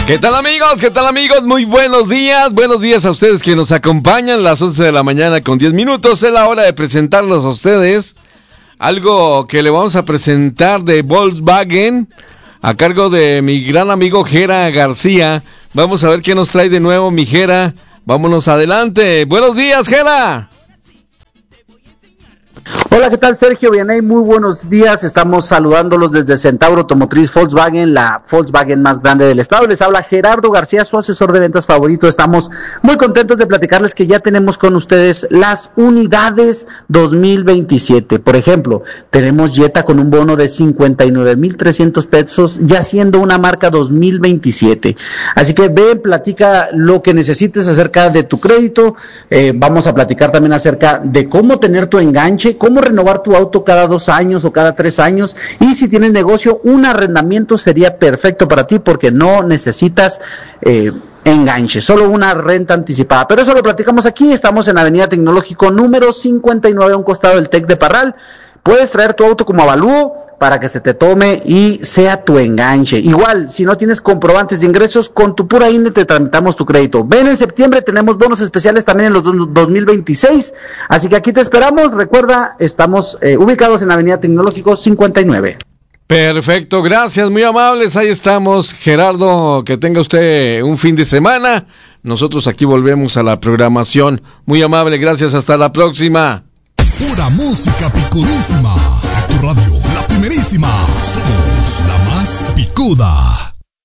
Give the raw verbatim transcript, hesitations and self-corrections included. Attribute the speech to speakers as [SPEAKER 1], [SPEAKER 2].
[SPEAKER 1] ¿Qué tal amigos? ¿Qué tal amigos? Muy buenos días. Buenos días a ustedes que nos acompañan. Las once de la mañana con diez minutos. Es la hora de presentarlos a ustedes algo que le vamos a presentar de Volkswagen a cargo de mi gran amigo Jera García. Vamos a ver qué nos trae de nuevo mi Jera. Vámonos adelante. Buenos días, Jera.
[SPEAKER 2] Hola, ¿qué tal, Sergio Vianey? Muy buenos días, estamos saludándolos desde Centauro Automotriz Volkswagen, la Volkswagen más grande del estado. Les habla Gerardo García, su asesor de ventas favorito. Estamos muy contentos de platicarles que ya tenemos con ustedes las unidades dos mil veintisiete. Por ejemplo, tenemos Jetta con un bono de cincuenta y nueve mil trescientos pesos, ya siendo una marca dos mil veintisiete. Así que ven, platica lo que necesites acerca de tu crédito. Eh, vamos a platicar también acerca de cómo tener tu enganche, cómo renovar tu auto cada dos años o cada tres años, y si tienes negocio, un arrendamiento sería perfecto para ti porque no necesitas eh, enganche, solo una renta anticipada. Pero eso lo platicamos aquí. Estamos en Avenida Tecnológico número cincuenta y nueve, a un costado del TEC de Parral. Puedes traer tu auto como avalúo para que se te tome y sea tu enganche. Igual, si no tienes comprobantes de ingresos, con tu pura I N E te tramitamos tu crédito. Ven en septiembre, tenemos bonos especiales también en los dos mil veintiséis, así que aquí te esperamos. Recuerda, estamos eh, ubicados en Avenida Tecnológico cincuenta y nueve.
[SPEAKER 1] Perfecto, gracias, muy amables. Ahí estamos, Gerardo, que tenga usted un fin de semana. Nosotros aquí volvemos a la programación. Muy amable, gracias, hasta la próxima.
[SPEAKER 3] Pura música picudísima. Es tu radio, la primerísima. Somos la más picuda.